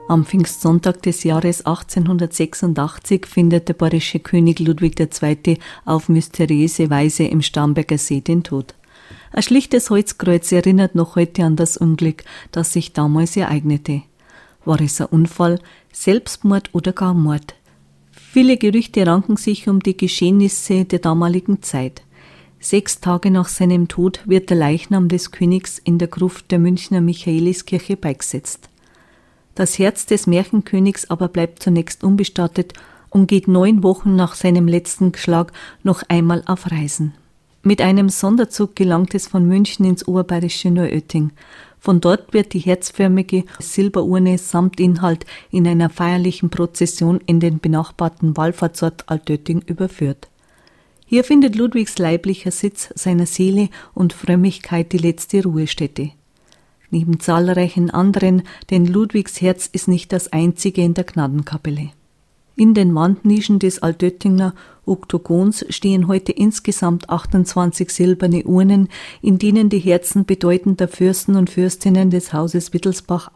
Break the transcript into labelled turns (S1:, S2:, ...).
S1: Am Pfingstsonntag des Jahres 1886 findet der bayerische König Ludwig II. Auf mysteriöse Weise im Starnberger See den Tod. Ein schlichtes Holzkreuz erinnert noch heute an das Unglück, das sich damals ereignete. War es ein Unfall, Selbstmord oder gar Mord? Viele Gerüchte ranken sich um die Geschehnisse der damaligen Zeit. 6 Tage nach seinem Tod wird der Leichnam des Königs in der Gruft der Münchner Michaeliskirche beigesetzt. Das Herz des Märchenkönigs aber bleibt zunächst unbestattet und geht 9 Wochen nach seinem letzten Schlag noch einmal auf Reisen. Mit einem Sonderzug gelangt es von München ins oberbayerische Neuötting. Von dort wird die herzförmige Silberurne samt Inhalt in einer feierlichen Prozession in den benachbarten Wallfahrtsort Altötting überführt. Hier findet Ludwigs leiblicher Sitz seiner Seele und Frömmigkeit die letzte Ruhestätte. Neben zahlreichen anderen, denn Ludwigs Herz ist nicht das einzige in der Gnadenkapelle. In den Wandnischen des Altöttinger Oktogons stehen heute insgesamt 28 silberne Urnen, in denen die Herzen bedeutender Fürsten und Fürstinnen des Hauses Wittelsbach